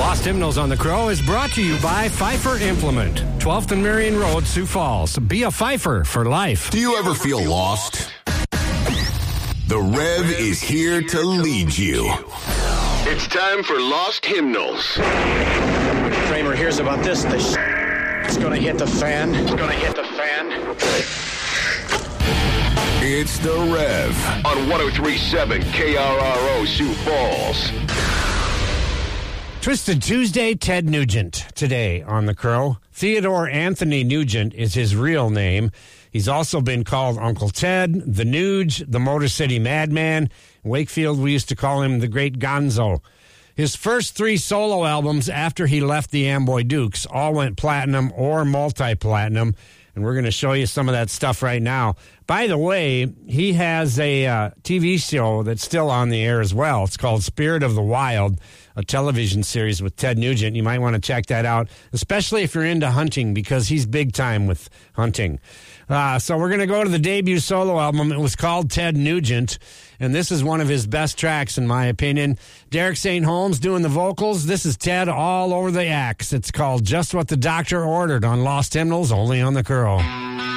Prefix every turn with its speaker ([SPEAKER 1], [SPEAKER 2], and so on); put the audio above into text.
[SPEAKER 1] Lost Hymnals on the Crow is brought to you by Pfeiffer Implement, 12th and Marion Road, Sioux Falls. Be a Pfeiffer for life.
[SPEAKER 2] Do you ever feel lost? The Rev is here to lead you. It's time for Lost Hymnals.
[SPEAKER 3] When Kramer hears about this, it's going to hit the fan. It's going to hit the fan.
[SPEAKER 2] It's the Rev on 103.7 KRRO Sioux Falls.
[SPEAKER 1] Twisted Tuesday, Ted Nugent, today on The Crow. Theodore Anthony Nugent is his real name. He's also been called Uncle Ted, the Nuge, the Motor City Madman. In Wakefield, we used to call him the Great Gonzo. His first 3 solo albums after he left the Amboy Dukes all went platinum or multi-platinum, and we're going to show you some of that stuff right now. By the way, he has a TV show that's still on the air as well. It's called Spirit of the Wild, a television series with Ted Nugent. You might want to check that out, especially if you're into hunting, because he's big time with hunting. So we're going to go to the debut solo album. It was called Ted Nugent, and this is one of his best tracks, in my opinion. Derek St. Holmes doing the vocals. This is Ted all over the axe. It's called Just What the Doctor Ordered on Lost Hymnals, only on The Crow.